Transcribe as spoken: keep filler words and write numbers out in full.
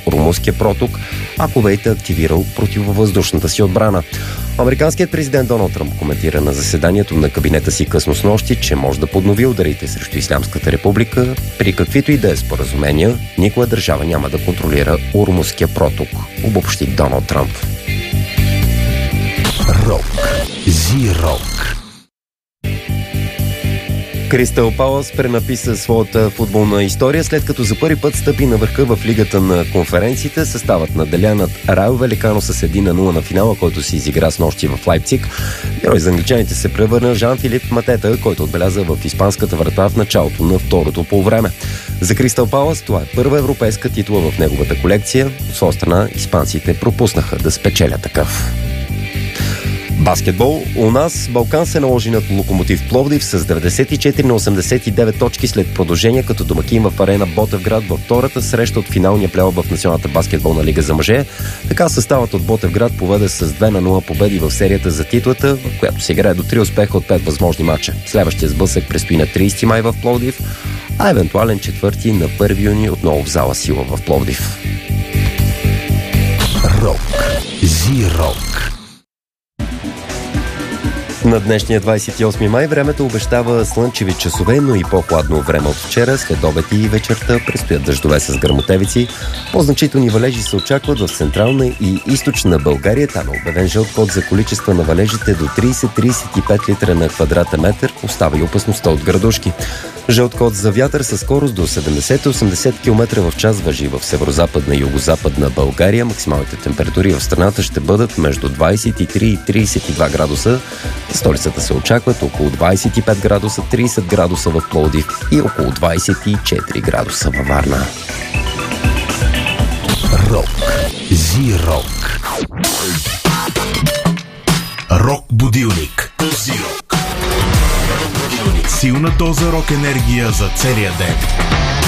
Ормузския проток, а Кувейт е активирал противовъздушната си отбрана. Американският президент Доналд Тръмп коментира на заседанието на кабинета си късно снощи, че може да поднови ударите срещу Ислямската република. При каквито и да е споразумения, никоя държава няма да контролира Ормузския проток, обобщи Доналд Тръмп. Рок. Зи-рок. Кристал Палас пренаписа своята футболна история, след като за първи път стъпи на върха в лигата на конференциите. Съставът наделя над Райо Великано с един на нула на финала, който се изигра с нощи в Лайпциг. Герой за англичаните се превърна Жан-Филип Матета, който отбеляза в испанската врата в началото на второто полувреме. За Кристал Палас това е първа европейска титла в неговата колекция. От своя страна испанците пропуснаха да спечелят такъв. Баскетбол. У нас Балкан се наложи над Локомотив Пловдив с деветдесет и четири на осемдесет и девет точки след продължение като домакин в арена Ботевград във втората среща от финалния плейоф в Националната баскетболна лига за мъже. Така съставът от Ботевград поведе с две на нула победи в серията за титлата, в която се играе до три успеха от пет възможни мача. Следващия сблъсък предстои на тридесети май в Пловдив, а евентуален четвърти на първи юни отново в зала Сила в Пловдив. Рок. Зи-рок. На днешния двадесет и осми май времето обещава слънчеви часове, но и по-хладно време от вчера. След обед и вечерта предстоят дъждове с гръмотевици. По-значителни валежи се очакват в централна и източна България. Там е обявен жълт код за количества на валежите до тридесет до тридесет и пет литра на квадратен метър. Остава и опасността от градушки. Жълт код за вятър със скорост до седемдесет до осемдесет километра в час важи в северо-западна и югозападна България. Максималните температури в страната ще бъдат между двадесет и три и тридесет и два градуса. В столицата се очакват около двадесет и пет градуса, тридесет градуса в Пловдив и около двадесет и четири градуса във Варна. Рок. Зи-рок. Рок будилник. Зи-рок. Силна доза рок енергия за целия ден.